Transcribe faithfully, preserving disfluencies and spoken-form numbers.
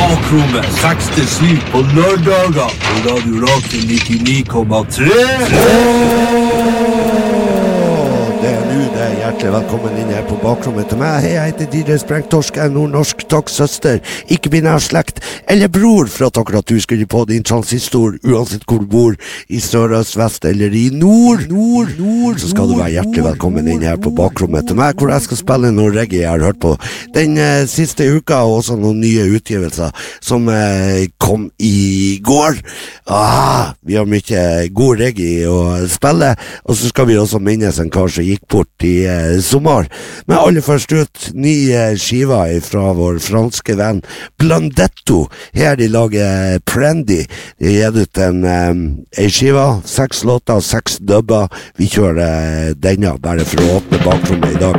Bakrommet seks til syv på lørdager på Radio Rock nittini komma tre. Det er nu det. Hjertelig velkommen inn her på bakrommet til meg. Hei, jeg heter D J Sprengtorsk, er nordnorsk takksøster, ikke binær slekt, eller bror, for at akkurat du skulle på din transistor, uansett hvor du bor, i sør, øst, vest, eller i nord, nord, nord, så skal du være hjertelig velkommen inn her på bakrommet til meg, hvor jeg skal spille noe reggae jeg har hørt på den eh, siste uka, og også noen nye utgivelser, som eh, kom i går. Ah, vi har mye god reggae å spille, og så skal vi også minnes en kar som gikk bort i eh, sommer. Men aller først ut, nye skiver fra vår franske venn Blondetto. Her de lager Prendy. De har gitt ut en um, en skiva, seks låter, seks dubber. Vi kjører uh, denne bare for å åpne bakrommet i dag.